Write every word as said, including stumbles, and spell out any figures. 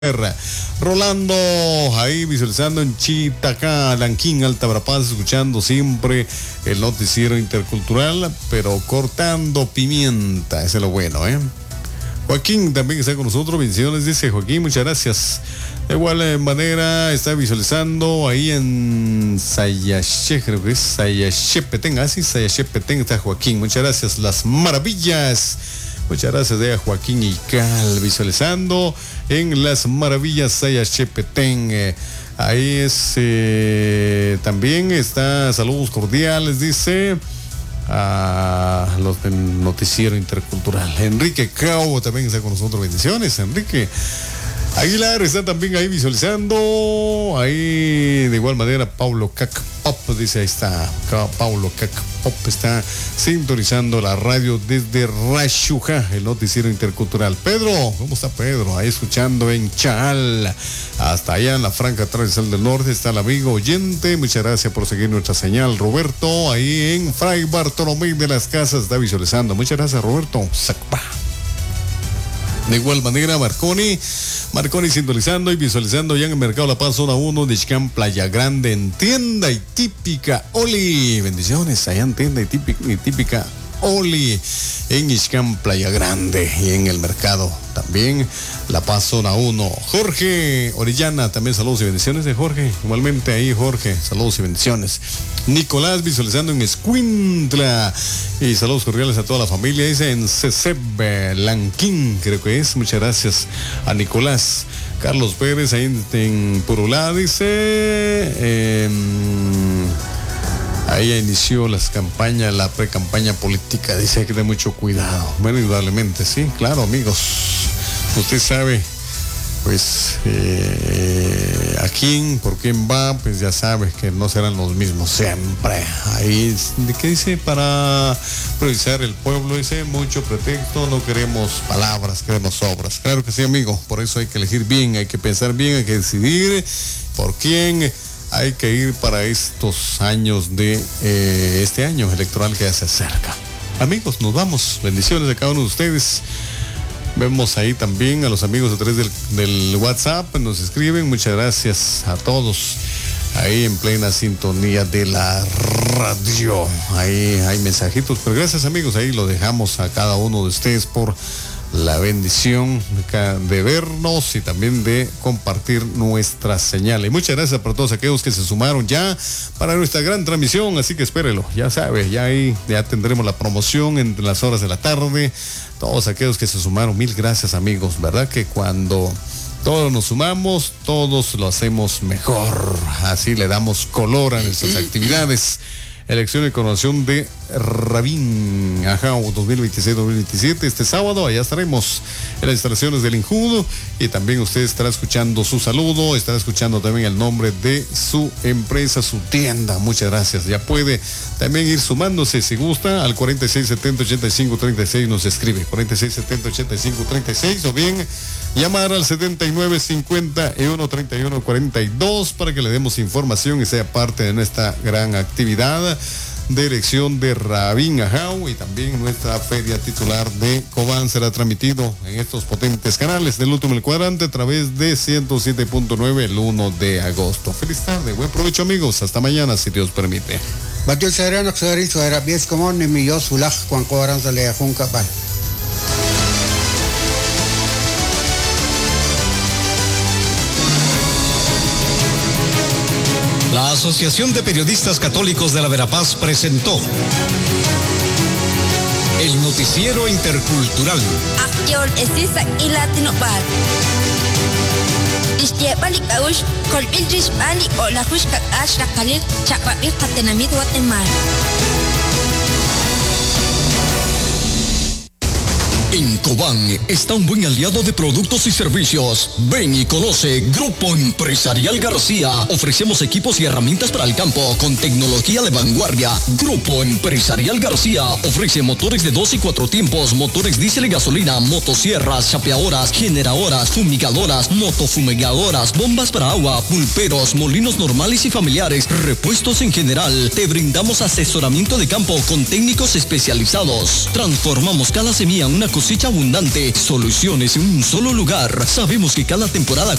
Rolando ahí visualizando en Chitacá, Lanquín, Alta Verapaz, escuchando siempre el noticiero intercultural, pero cortando pimienta, ese es lo bueno, ¿eh? Joaquín también está con nosotros, bendiciones, dice Joaquín, muchas gracias. De igual manera está visualizando ahí en Sayache, creo que es Sayachepetén, así Sayachepetén está Joaquín, muchas gracias. Las maravillas. Muchas gracias de Joaquín Ical, visualizando en Las Maravillas Sayachepetén. Eh, ahí es, eh, también está, saludos cordiales, dice, a los del noticiero intercultural. Enrique Cao también está con nosotros, bendiciones, Enrique. Aguilar está también ahí visualizando, ahí de igual manera Paulo Cac Pop, dice, ahí está, Paulo Cac Pop está sintonizando la radio desde Rachuja, el noticiero intercultural. Pedro, ¿cómo está Pedro? Ahí escuchando en Chaal, hasta allá en la Franca Transversal del Norte está el amigo oyente, muchas gracias por seguir nuestra señal. Roberto, ahí en Fray Bartolomé de las Casas está visualizando, muchas gracias Roberto. Sacpa. De igual manera, Marconi, Marconi sintonizando y visualizando ya en el Mercado La Paz, zona uno de Ixcán, Playa Grande, en tienda y típica Oli. Bendiciones, allá en tienda y típica, y típica Oli, en Ixcán, Playa Grande, y en el mercado también, La Paz, zona uno. Jorge Orellana, también saludos y bendiciones de Jorge, igualmente ahí Jorge, saludos y bendiciones. Nicolás visualizando en Escuintla, y saludos cordiales a toda la familia, dice en Ceceb, Lanquín, creo que es, muchas gracias a Nicolás. Carlos Pérez ahí en, en Purulá, dice, eh, ahí ya inició las campañas, la pre-campaña política, dice, hay que tener mucho cuidado. Bueno, indudablemente, sí, claro, amigos, usted sabe, pues, eh, a quién, por quién va, pues ya sabes que no serán los mismos siempre. Ahí, ¿qué dice? Para priorizar el pueblo, dice, mucho pretexto, no queremos palabras, queremos obras. Claro que sí, amigo, por eso hay que elegir bien, hay que pensar bien, hay que decidir por quién hay que ir para estos años de, eh, este año electoral que ya se acerca. Amigos, nos vamos, bendiciones a cada uno de ustedes. Vemos ahí también a los amigos a través del, del WhatsApp, nos escriben, muchas gracias a todos, ahí en plena sintonía de la radio, ahí hay mensajitos, pero gracias amigos, ahí lo dejamos a cada uno de ustedes por la bendición de vernos y también de compartir nuestra señal. Y muchas gracias para todos aquellos que se sumaron ya para nuestra gran transmisión, así que espérelo, ya sabe, ya ahí ya tendremos la promoción entre las horas de la tarde. Todos aquellos que se sumaron, mil gracias amigos, ¿verdad? Que cuando todos nos sumamos, todos lo hacemos mejor, así le damos color a nuestras actividades. Elección y coronación de Rabín Ajao dos mil veintiséis dos mil veintisiete, este sábado, allá estaremos en las instalaciones del Injudo, y también usted estará escuchando su saludo, estará escuchando también el nombre de su empresa, su tienda. Muchas gracias, ya puede también ir sumándose si gusta al cuarenta y seis setenta ochenta y cinco treinta y seis, nos escribe cuarenta y seis setenta ochenta y cinco treinta y seis, o bien llamar al setenta y nueve cincuenta y uno treinta y uno cuarenta y dos para que le demos información y sea parte de nuestra gran actividad de elección de Rabín Ajao, y también nuestra feria titular de Cobán será transmitido en estos potentes canales del último el cuadrante a través de ciento siete punto nueve el uno de agosto. Feliz tarde, buen provecho amigos, hasta mañana si Dios permite. La Asociación de Periodistas Católicos de la Verapaz presentó el noticiero intercultural. En Cobán está un buen aliado de productos y servicios. Ven y conoce Grupo Empresarial García. Ofrecemos equipos y herramientas para el campo con tecnología de vanguardia. Grupo Empresarial García ofrece motores de dos y cuatro tiempos, motores diésel y gasolina, motosierras, chapeadoras, generadoras, fumigadoras, motofumigadoras, bombas para agua, pulperos, molinos normales y familiares, repuestos en general. Te brindamos asesoramiento de campo con técnicos especializados. Transformamos cada semilla en una cosecha abundante, soluciones en un solo lugar. Sabemos que cada temporada